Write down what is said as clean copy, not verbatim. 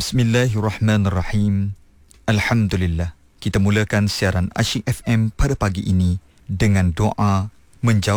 Bismillahirrahmanirrahim. Alhamdulillah. Kita mulakan siaran Asyik FM pada pagi ini dengan doa menjawab